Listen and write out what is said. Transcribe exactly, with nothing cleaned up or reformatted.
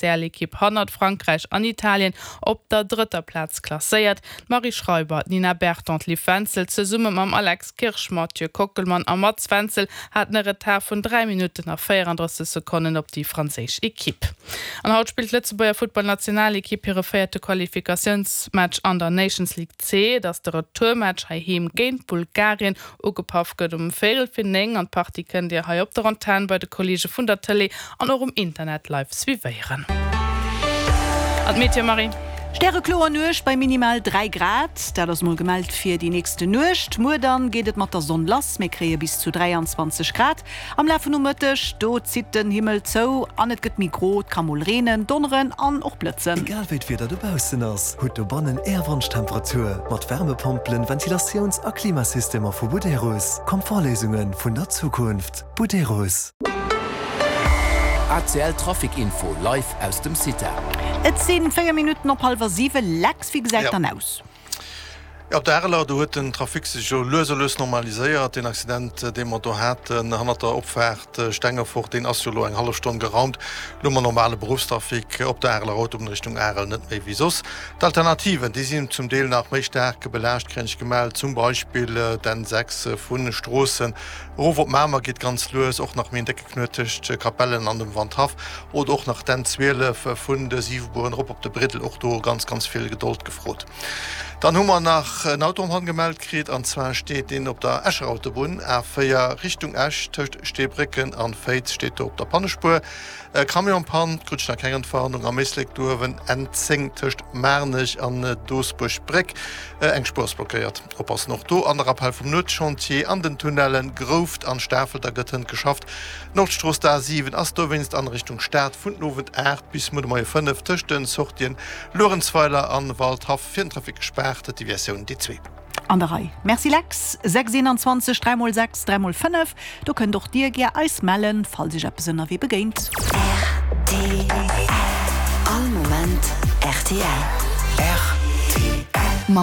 Spezialequipe hundert Frankreich an Italien op der dritter Platz klassiert. Marie Schreiber, Nina Bertrand Liefenzel ze Summe am Alex Kirsch, Mathieu Kockelmann am Mats Wenzel hat einen Retard von drei Minuten nach vierunddreißig Sekunden op die französische Equipe. An haut spielt Lützeburger Football-Nationalequipe ihre vierte Qualifikationsmatch an der Nations League C, das der Retourmatch heim gegen Bulgarien ugepafft wird um Viertelfinale an Partiken die hier op der Antenne bei der Kollege von der Tele an eurem Internet live swiveieren. Ad Meteor Marie. Sterrekloer Nucht bei minimal drei Grad, da das mal gemeldet fir die nächste Nucht. Mo dann gehtt mat der Sonne lass, me kree bis zu dreiundzwanzig Grad. Am Laufen umëttech, do zit den Himmel zo, an et gëtt Mikro, Kamol Renen, Donneren an och Blitzen. Egal weit wieder du bausen ass, huet du bannen Erwandtemperatur, mat Wärmepumpen, Ventilations- a Klimasystemer vu Buderus. Komfortlesungen vun der Zukunft. Buderus. A C L Trafikinfo live aus dem City. Et sinn vier Minuten op halber sieben, Lax wie gesagt ja. Dann aus. Ja, op der Erler du huet den Trafik sich jo loselos normaliséiert, den Accident den man do hat han der opfährt Stenger vor den Aslo eng halbe Stunde geraumt, Nummer normale Berufstrafik op der Erler Auto in Richtung Erl net méi wie sos. D'Alternativen die sind zum Deel nach méi stärke belächt krench gemeldt, zum Beispiel äh, den sechs äh, vune Strossen. Rower Mamer geht ganz los, auch nach min decke knötecht äh, Kapellen an dem Wandhaf oder auch nach den Zwele vun de Sieburen op op de Brittel och do ganz ganz viel Geduld gefrot. Dann hummer nach äh, Autohand gemeldet kriet, an zwar steht den op der Escher Autobahn, Äfir Richtung Esch töcht Stebricken an Feit steht op der Pannespur. Äh, Kamionpan krutsch nach Kengenfahndung am Meesleg duwen entzing töcht Mernech an äh, Dosbusch Breck äh, eng Spurs blockiert. Op ass noch do an der Appell vum Notchantier an den Tunnelen Groft an Stäfel der Götten geschafft. Nordstroß da sieben as du winst an Richtung Start vun Nowen Erd bis Mo Mai fünf töchten Sochtien Lorenzweiler an Waldhaf vier Trafik gesperrt, die Version die zwei. An der Reihe. Merci Lex, sechs sechs drei mal sechs drei mal fünf. Du könnt doch dir gerne Eis melden, falls ich etwas wie beginnt. R T L. All Moment R T L.